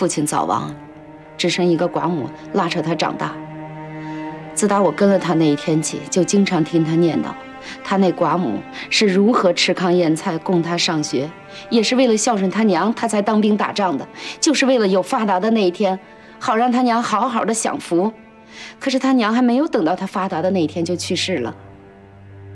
父亲早亡，只剩一个寡母拉扯他长大。自打我跟了他那一天起，就经常听他念叨，他那寡母是如何吃糠咽菜供他上学，也是为了孝顺他娘，他才当兵打仗的，就是为了有发达的那一天，好让他娘好好的享福。可是他娘还没有等到他发达的那一天就去世了。